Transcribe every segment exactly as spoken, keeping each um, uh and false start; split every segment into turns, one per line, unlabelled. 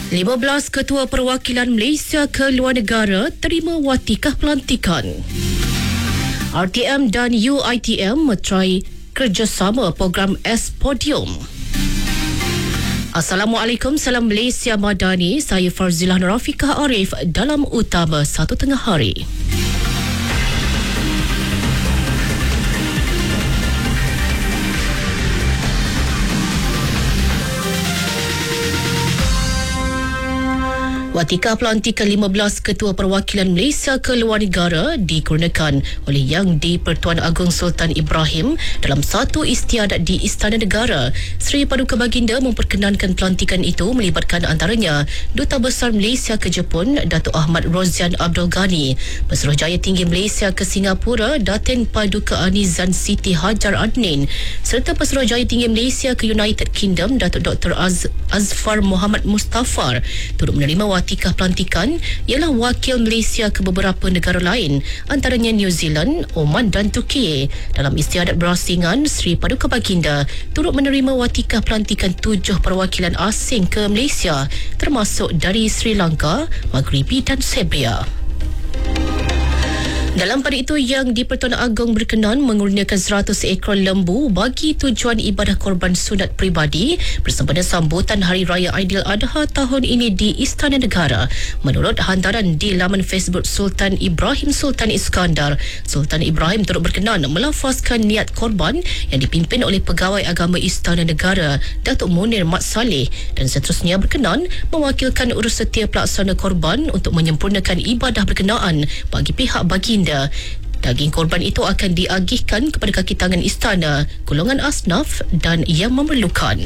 lima belas Ketua Perwakilan Malaysia ke luar negara terima watikah pelantikan. R T M dan U I T M metrai kerjasama program S-Podium. Assalamualaikum, salam Malaysia Madani. Saya Farzilah Nurafiqah Arif dalam Utama Satu Tengah Hari. Watikah pelantikan lima belas Ketua Perwakilan Malaysia ke luar negara dikurniakan oleh Yang di-Pertuan Agong Sultan Ibrahim dalam satu istiadat di Istana Negara. Seri Paduka Baginda memperkenankan pelantikan itu melibatkan antaranya Duta Besar Malaysia ke Jepun, Datuk Ahmad Rozian Abdul Ghani, Pesuruhjaya Tinggi Malaysia ke Singapura, Datin Paduka Anizan Siti Hajar Adnin, serta Pesuruhjaya Tinggi Malaysia ke United Kingdom, Datuk Doktor Az- Azfar Muhammad Mustafar, turut menerima watikah Watikah pelantikan ialah wakil Malaysia ke beberapa negara lain, antaranya New Zealand, Oman dan Turki. Dalam istiadat berasingan, Seri Paduka Baginda turut menerima watikah pelantikan tujuh perwakilan asing ke Malaysia, termasuk dari Sri Lanka, Maghribi dan Serbia. Dalam pada itu, Yang di-Pertuan Agong berkenan mengurniakan seratus ekor lembu bagi tujuan ibadah korban sunat peribadi bersempena sambutan Hari Raya Aidiladha tahun ini di Istana Negara. Menurut hantaran di laman Facebook Sultan Ibrahim Sultan Iskandar, Sultan Ibrahim turut berkenan melafazkan niat korban yang dipimpin oleh Pegawai Agama Istana Negara, Datuk Munir Mat Saleh, dan seterusnya berkenan mewakilkan urus setia pelaksana korban untuk menyempurnakan ibadah berkenaan bagi pihak baginda. Daging korban itu akan diagihkan kepada kaki tangan istana, golongan asnaf dan yang memerlukan.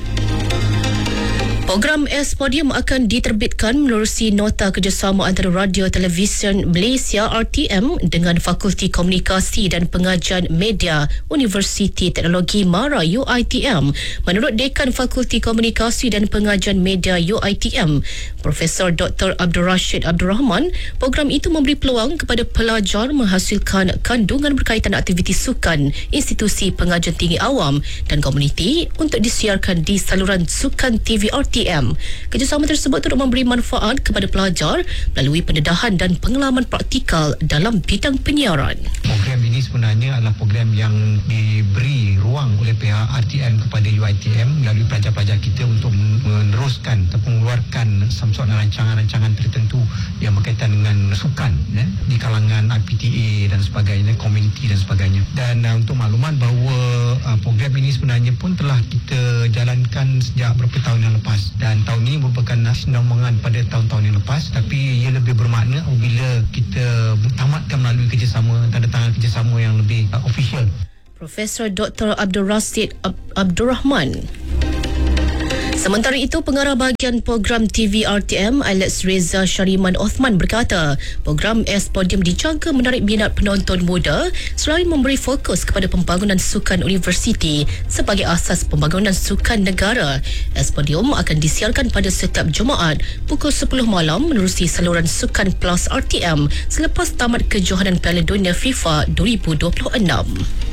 Program S-Podium akan diterbitkan menerusi nota kerjasama antara Radio Televisyen Malaysia R T M dengan Fakulti Komunikasi dan Pengajian Media Universiti Teknologi Mara U I T M. Menurut Dekan Fakulti Komunikasi dan Pengajian Media U I T M, Profesor Doktor Abdul Rashid Abdul Rahman, program itu memberi peluang kepada pelajar menghasilkan kandungan berkaitan aktiviti sukan, institusi pengajian tinggi awam dan komuniti untuk disiarkan di saluran sukan T V R T M. Kerjasama tersebut turut memberi manfaat kepada pelajar melalui pendedahan dan pengalaman praktikal dalam bidang penyiaran.
Program ini sebenarnya adalah program yang diberi ruang oleh pihak R T M kepada U I T M melalui pelajar-pelajar kita untuk meneruskan atau mengeluarkan samsuan rancangan-rancangan tertentu yang berkaitan dengan sukan ya, di kalangan I P T A dan sebagainya, komuniti dan sebagainya. Dan uh, untuk makluman bahawa uh, program ini sebenarnya pun telah kita jalankan sejak beberapa tahun yang lepas. Dan tahun ini merupakan kesinambungan pada tahun-tahun yang lepas, tapi ia lebih bermakna apabila kita tamatkan melalui kerjasama, tanda tangan kerjasama yang lebih uh, official.
Profesor Doktor Abdul Rashid Ab- Abdul Rahman. Sementara itu, Pengarah Bahagian Program T V R T M Alex Reza Syariman Othman berkata, program S-Podium dijangka menarik minat penonton muda selain memberi fokus kepada pembangunan sukan universiti sebagai asas pembangunan sukan negara. S-Podium akan disiarkan pada setiap Jumaat pukul sepuluh malam menerusi saluran Sukan Plus R T M selepas tamat kejohanan Piala Dunia FIFA dua ribu dua puluh enam.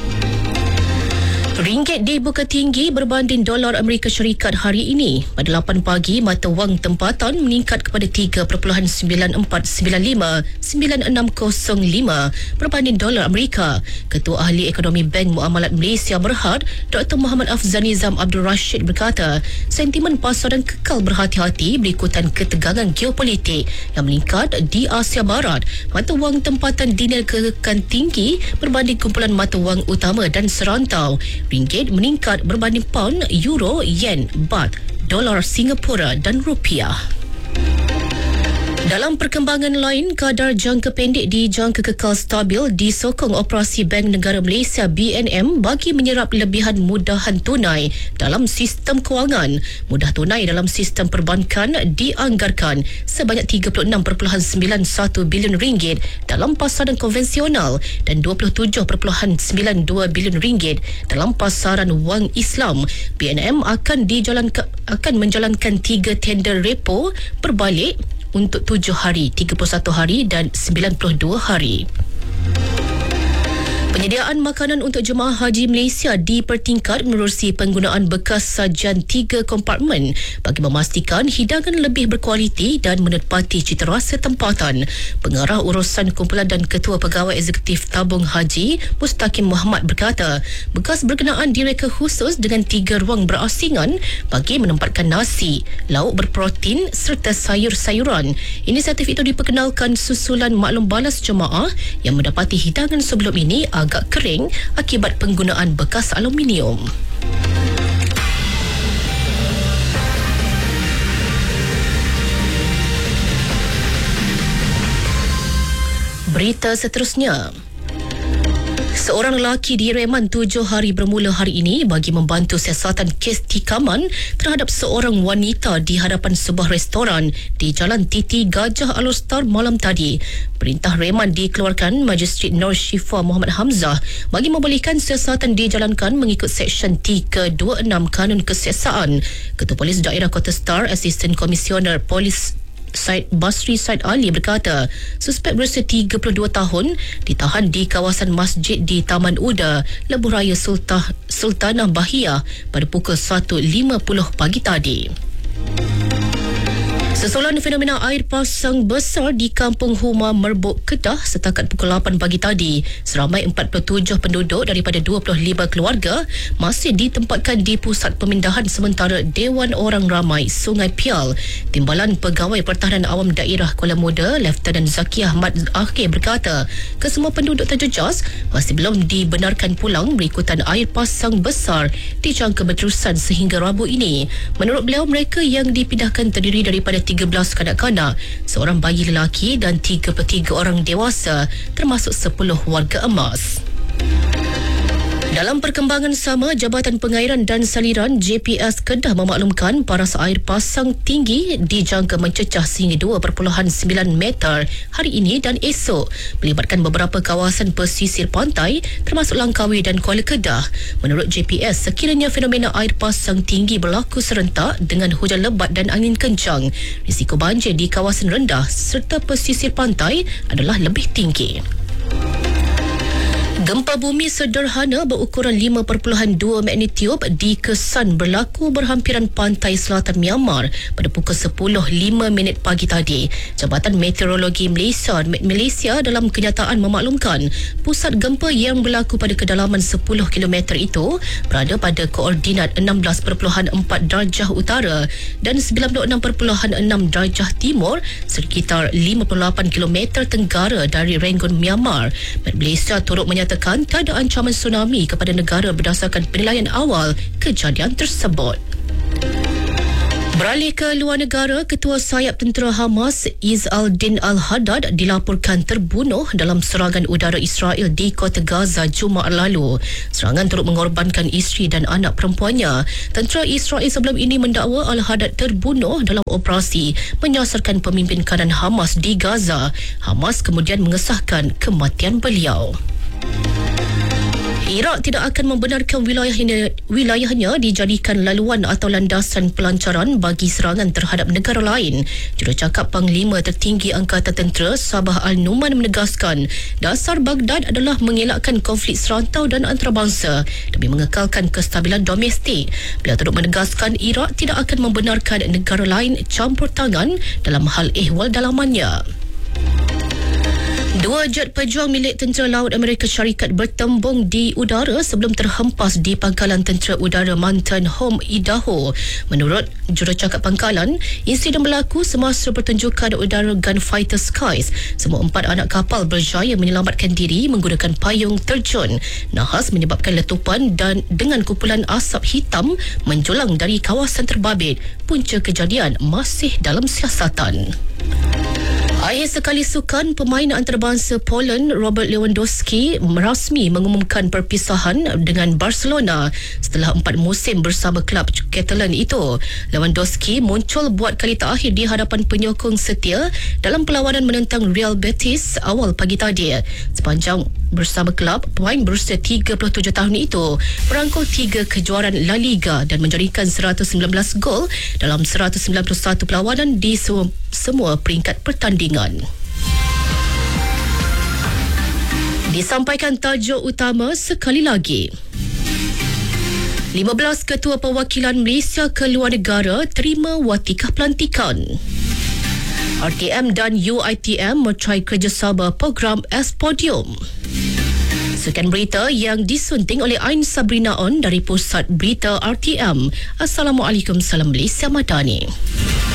Ringgit dibuka tinggi berbanding dolar Amerika Syarikat hari ini. Pada lapan pagi, mata wang tempatan meningkat kepada tiga perpuluhan sembilan empat sembilan lima sembilan enam kosong lima berbanding dolar Amerika. Ketua Ahli Ekonomi Bank Muamalat Malaysia Berhad, Doktor Muhammad Afzal Nizam Abdul Rashid berkata, sentimen pasaran kekal berhati-hati berikutan ketegangan geopolitik yang meningkat di Asia Barat. Mata wang tempatan diniagakan tinggi berbanding kumpulan mata wang utama dan serantau. Ringgit meningkat berbanding pound, euro, yen, baht, dolar Singapura dan rupiah. Dalam perkembangan lain, kadar jangka pendek di jangka kekal stabil disokong operasi Bank Negara Malaysia B N M bagi menyerap lebihan mudahan tunai dalam sistem kewangan. Mudah tunai dalam sistem perbankan dianggarkan sebanyak tiga puluh enam perpuluhan sembilan satu bilion ringgit dalam pasaran konvensional dan dua puluh tujuh perpuluhan sembilan dua bilion ringgit dalam pasaran wang Islam. B N M akan dijalankan akan menjalankan tiga tender repo berbalik untuk tujuh hari, tiga puluh satu hari dan sembilan puluh dua hari. Penyediaan makanan untuk jemaah haji Malaysia dipertingkat menerusi penggunaan bekas sajian tiga kompartmen bagi memastikan hidangan lebih berkualiti dan menepati citarasa tempatan. Pengarah urusan kumpulan dan Ketua Pegawai Eksekutif Tabung Haji Mustaqim Muhammad berkata, bekas berkenaan direka khusus dengan tiga ruang berasingan bagi menempatkan nasi, lauk berprotein serta sayur-sayuran. Inisiatif itu diperkenalkan susulan maklum balas jemaah yang mendapati hidangan sebelum ini agak kering akibat penggunaan bekas aluminium. Berita seterusnya. Seorang lelaki direman tujuh hari bermula hari ini bagi membantu siasatan kes tikaman terhadap seorang wanita di hadapan sebuah restoran di Jalan Titi Gajah Alor-Star malam tadi. Perintah reman dikeluarkan Magistrat Nur Syifa Muhammad Hamzah bagi membolehkan siasatan dijalankan mengikut Seksyen tiga dua enam Kanun Kesiasaan. Ketua Polis Daerah Kota Star, Asisten Komisioner Polis Said Basri Said Ali berkata, suspek berusia tiga puluh dua tahun ditahan di kawasan masjid di Taman Uda, Lebuh Raya Sultah, Sultanah Bahia pada pukul satu lima puluh pagi tadi. Sesulan fenomena air pasang besar di Kampung Huma Merbuk, Kedah setakat pukul lapan pagi tadi, seramai empat puluh tujuh penduduk daripada dua puluh lima keluarga masih ditempatkan di pusat pemindahan sementara Dewan Orang Ramai Sungai Pial. Timbalan Pegawai Pertahanan Awam Daerah Kuala Muda, Lieutenant Zaki Ahmad Akhir berkata, kesemua penduduk terjejas masih belum dibenarkan pulang berikutan air pasang besar dijangka berterusan sehingga Rabu ini. Menurut beliau, mereka yang dipindahkan terdiri daripada tiga belas kanak-kanak, seorang bayi lelaki dan tiga puluh tiga orang dewasa termasuk sepuluh warga emas. Dalam perkembangan sama, Jabatan Pengairan dan Saliran J P S Kedah memaklumkan paras air pasang tinggi dijangka mencecah sehingga dua perpuluhan sembilan meter hari ini dan esok, melibatkan beberapa kawasan pesisir pantai termasuk Langkawi dan Kuala Kedah. Menurut J P S, sekiranya fenomena air pasang tinggi berlaku serentak dengan hujan lebat dan angin kencang, risiko banjir di kawasan rendah serta pesisir pantai adalah lebih tinggi. Gempa bumi sederhana berukuran lima perpuluhan dua magnitudo dikesan berlaku berhampiran pantai selatan Myanmar pada pukul sepuluh lima minit pagi tadi. Jabatan Meteorologi Malaysia Malaysia dalam kenyataan memaklumkan pusat gempa yang berlaku pada kedalaman sepuluh kilometer itu berada pada koordinat enam belas perpuluhan empat darjah utara dan sembilan puluh enam perpuluhan enam darjah timur sekitar lima puluh lapan kilometer tenggara dari Rangoon, Myanmar. Malaysia turut menyatakan tak ada ancaman tsunami kepada negara berdasarkan penilaian awal kejadian tersebut. Beralih ke luar negara, Ketua Sayap Tentera Hamas Izz al-Din al-Haddad dilaporkan terbunuh dalam serangan udara Israel di Kota Gaza Jumaat lalu. Serangan turut mengorbankan isteri dan anak perempuannya. Tentera Israel sebelum ini mendakwa al-Haddad terbunuh dalam operasi menyasarkan pemimpin kanan Hamas di Gaza. Hamas kemudian mengesahkan kematian beliau. Iraq tidak akan membenarkan wilayahnya, wilayahnya dijadikan laluan atau landasan pelancaran bagi serangan terhadap negara lain. Jurucakap Panglima Tertinggi Angkatan Tentera Sabah Al-Numan menegaskan dasar Baghdad adalah mengelakkan konflik serantau dan antarabangsa demi mengekalkan kestabilan domestik. Beliau turut menegaskan Iraq tidak akan membenarkan negara lain campur tangan dalam hal ehwal dalamannya. Dua jet pejuang milik Tentera Laut Amerika Syarikat bertembung di udara sebelum terhempas di Pangkalan Tentera Udara Mountain Home, Idaho. Menurut jurucakap pangkalan, insiden berlaku semasa pertunjukan udara Gunfighter Skies. Semua empat anak kapal berjaya menyelamatkan diri menggunakan payung terjun. Nahas menyebabkan letupan dan dengan kumpulan asap hitam menjulang dari kawasan terbabit. Punca kejadian masih dalam siasatan. Akhir sekali sukan, pemain antarabangsa Poland Robert Lewandowski rasmi mengumumkan perpisahan dengan Barcelona setelah empat musim bersama klub Catalan itu. Lewandowski muncul buat kali terakhir di hadapan penyokong setia dalam perlawanan menentang Real Betis awal pagi tadi. Sepanjang bersama klub, pemain berusia tiga puluh tujuh tahun itu merangkul tiga kejuaraan La Liga dan menjadikan seratus sembilan belas gol dalam seratus sembilan puluh satu perlawanan di semua peringkat pertandingan. Disampaikan tajuk utama sekali lagi. lima belas Ketua Perwakilan Malaysia ke luar negara terima watikah pelantikan. R T M dan U I T M mecahi kerjasama program Espodium. Sekian berita yang disunting oleh Ain Sabrina On dari Pusat Berita R T M. Assalamualaikum, salam Malaysia Madani.